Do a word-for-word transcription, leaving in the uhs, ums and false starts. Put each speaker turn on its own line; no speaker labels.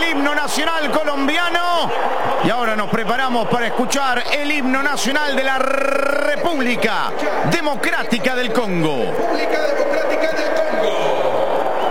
himno nacional colombiano. Y ahora nos preparamos para escuchar el himno nacional de la República Democrática del Congo.